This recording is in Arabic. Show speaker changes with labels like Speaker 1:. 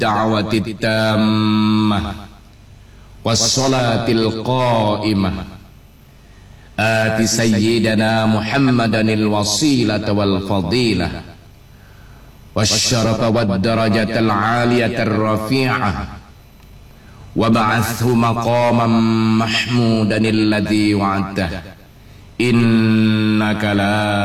Speaker 1: الدعوة التامة والصلاة القائمة آت سيدنا محمدا الوسيلة والفضيلة والشرف والدرجة العالية الرفيعة وابعثه مقاما محمودا الذي وعدته إنك لا